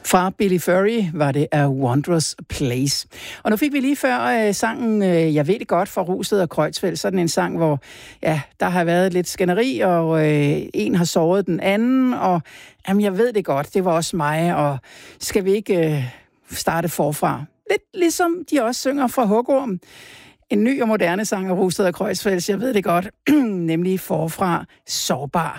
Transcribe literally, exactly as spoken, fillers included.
Fra Billy Furry var det A Wondrous Place. Og nu fik vi lige før øh, sangen øh, Jeg ved det godt fra Rusted og Kreutzfeldt. Sådan en sang, hvor ja, der har været lidt skænderi, og øh, en har såret den anden, og jamen, jeg ved det godt, det var også mig, og skal vi ikke øh, starte forfra? Lidt ligesom de også synger fra Hugorm. En ny og moderne sang af Rusted og Kreutzfeldt, jeg ved det godt, nemlig forfra sårbar.